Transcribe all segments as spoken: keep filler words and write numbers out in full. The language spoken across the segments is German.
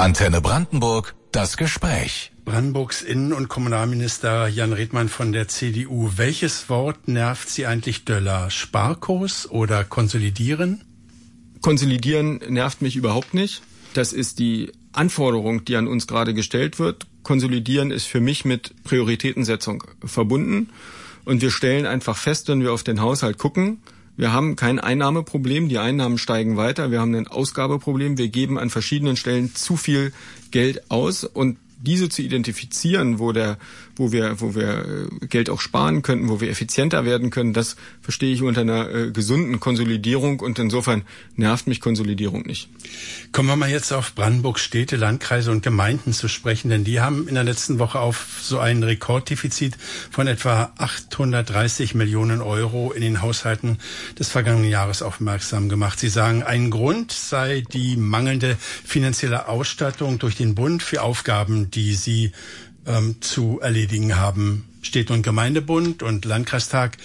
Antenne Brandenburg, das Gespräch. Brandenburgs Innen- und Kommunalminister Jan Redmann von der C D U. Welches Wort nervt Sie eigentlich döller? Sparkurs oder konsolidieren? Konsolidieren nervt mich überhaupt nicht. Das ist die Anforderung, die an uns gerade gestellt wird. Konsolidieren ist für mich mit Prioritätensetzung verbunden. Und wir stellen einfach fest, wenn wir auf den Haushalt gucken, wir haben kein Einnahmeproblem, die Einnahmen steigen weiter, wir haben ein Ausgabeproblem, wir geben an verschiedenen Stellen zu viel Geld aus und diese zu identifizieren, wo der, wo wir, wo wir Geld auch sparen könnten, wo wir effizienter werden können, das verstehe ich unter einer äh, gesunden Konsolidierung und insofern nervt mich Konsolidierung nicht. Kommen wir mal jetzt auf Brandenburgs Städte, Landkreise und Gemeinden zu sprechen, denn die haben in der letzten Woche auf so ein Rekorddefizit von etwa achthundertdreißig Millionen Euro in den Haushalten des vergangenen Jahres aufmerksam gemacht. Sie sagen, ein Grund sei die mangelnde finanzielle Ausstattung durch den Bund für Aufgaben, die sie ähm, zu erledigen haben. Städte- und Gemeindebund und Landkreistag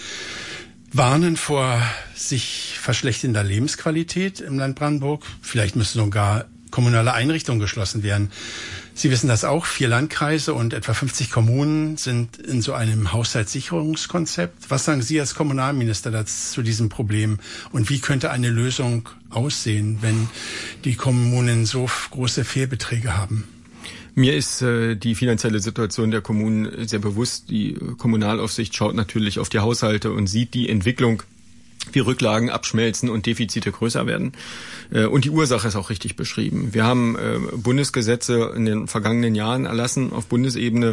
warnen vor sich verschlechternder Lebensqualität im Land Brandenburg. Vielleicht müssen sogar kommunale Einrichtungen geschlossen werden. Sie wissen das auch. Vier Landkreise und etwa fünfzig Kommunen sind in so einem Haushaltssicherungskonzept. Was sagen Sie als Kommunalminister dazu, zu diesem Problem? Und wie könnte eine Lösung aussehen, wenn die Kommunen so große Fehlbeträge haben? Mir ist äh, die finanzielle Situation der Kommunen sehr bewusst. Die Kommunalaufsicht schaut natürlich auf die Haushalte und sieht die Entwicklung, wie Rücklagen abschmelzen und Defizite größer werden. Äh, und die Ursache ist auch richtig beschrieben. Wir haben äh, Bundesgesetze in den vergangenen Jahren erlassen auf Bundesebene,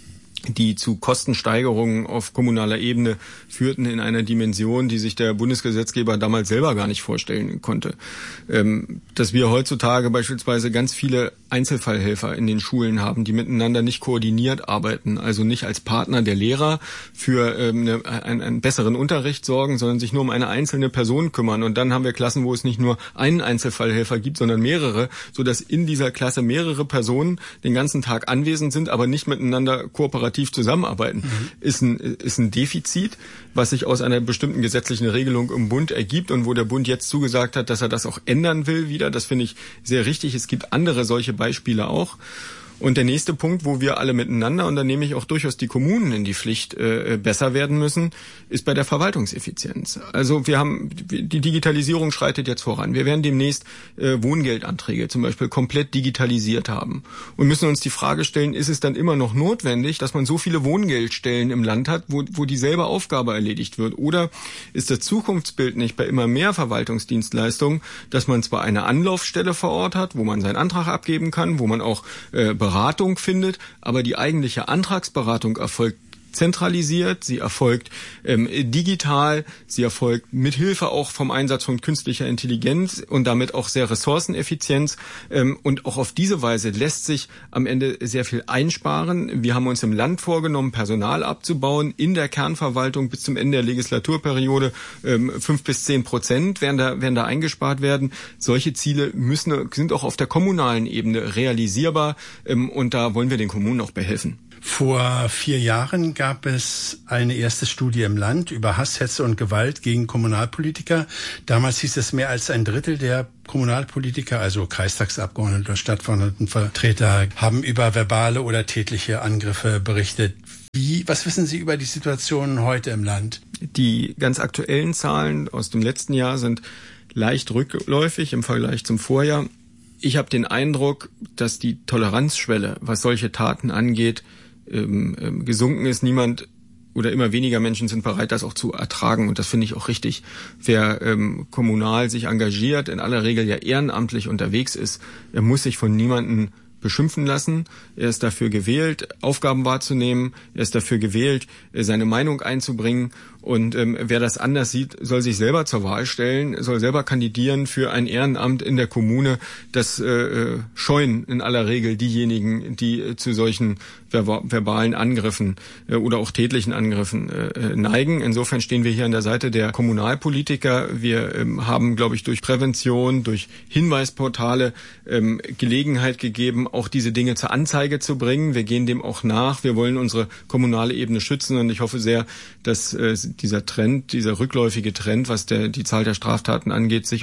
die zu Kostensteigerungen auf kommunaler Ebene führten in einer Dimension, die sich der Bundesgesetzgeber damals selber gar nicht vorstellen konnte. Ähm, dass wir heutzutage beispielsweise ganz viele Einzelfallhelfer in den Schulen haben, die miteinander nicht koordiniert arbeiten, also nicht als Partner der Lehrer für ähm, eine, einen, einen besseren Unterricht sorgen, sondern sich nur um eine einzelne Person kümmern. Und dann haben wir Klassen, wo es nicht nur einen Einzelfallhelfer gibt, sondern mehrere, sodass in dieser Klasse mehrere Personen den ganzen Tag anwesend sind, aber nicht miteinander kooperativ zusammenarbeiten, mhm. ist ein, ist ein Defizit, was sich aus einer bestimmten gesetzlichen Regelung im Bund ergibt und wo der Bund jetzt zugesagt hat, dass er das auch ändern will wieder. Das finde ich sehr richtig. Es gibt andere solche Beispiele auch. Und der nächste Punkt, wo wir alle miteinander, und da nehme ich auch durchaus die Kommunen in die Pflicht, äh, besser werden müssen, ist bei der Verwaltungseffizienz. Also wir haben, die Digitalisierung schreitet jetzt voran. Wir werden demnächst äh, Wohngeldanträge zum Beispiel komplett digitalisiert haben und müssen uns die Frage stellen, ist es dann immer noch notwendig, dass man so viele Wohngeldstellen im Land hat, wo, wo dieselbe Aufgabe erledigt wird? Oder ist das Zukunftsbild nicht bei immer mehr Verwaltungsdienstleistungen, dass man zwar eine Anlaufstelle vor Ort hat, wo man seinen Antrag abgeben kann, wo man auch äh, Beratung findet, aber die eigentliche Antragsberatung erfolgt zentralisiert, sie erfolgt ähm, digital, sie erfolgt mit Hilfe auch vom Einsatz von künstlicher Intelligenz und damit auch sehr Ressourceneffizienz. Ähm, und auch auf diese Weise lässt sich am Ende sehr viel einsparen. Wir haben uns im Land vorgenommen, Personal abzubauen in der Kernverwaltung bis zum Ende der Legislaturperiode. Ähm, fünf bis zehn Prozent werden da, werden da eingespart werden. Solche Ziele müssen, sind auch auf der kommunalen Ebene realisierbar ähm, und da wollen wir den Kommunen auch behelfen. Vor vier Jahren gab es eine erste Studie im Land über Hass, Hetze und Gewalt gegen Kommunalpolitiker. Damals hieß es, mehr als ein Drittel der Kommunalpolitiker, also Kreistagsabgeordnete oder Stadtverordnetenvertreter, haben über verbale oder tätliche Angriffe berichtet. Wie, was wissen Sie über die Situation heute im Land? Die ganz aktuellen Zahlen aus dem letzten Jahr sind leicht rückläufig im Vergleich zum Vorjahr. Ich habe den Eindruck, dass die Toleranzschwelle, was solche Taten angeht, ähm, ähm, gesunken ist. Niemand oder immer weniger Menschen sind bereit, das auch zu ertragen. Und das finde ich auch richtig. Wer ähm, kommunal sich engagiert, in aller Regel ja ehrenamtlich unterwegs ist, er muss sich von niemandem beschimpfen lassen. Er ist dafür gewählt, Aufgaben wahrzunehmen. Er ist dafür gewählt, seine Meinung einzubringen. Und ähm, wer das anders sieht, soll sich selber zur Wahl stellen, soll selber kandidieren für ein Ehrenamt in der Kommune. Das äh, scheuen in aller Regel diejenigen, die äh, zu solchen verba- verbalen Angriffen äh, oder auch tätlichen Angriffen äh, neigen. Insofern stehen wir hier an der Seite der Kommunalpolitiker. Wir ähm, haben, glaube ich, durch Prävention, durch Hinweisportale ähm, Gelegenheit gegeben, auch diese Dinge zur Anzeige zu bringen. Wir gehen dem auch nach. Wir wollen unsere kommunale Ebene schützen und ich hoffe sehr, dass äh, dieser Trend, dieser rückläufige Trend, was der, die Zahl der Straftaten angeht, sich auch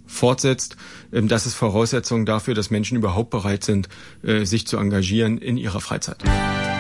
fortsetzt. Das ist Voraussetzung dafür, dass Menschen überhaupt bereit sind, sich zu engagieren in ihrer Freizeit.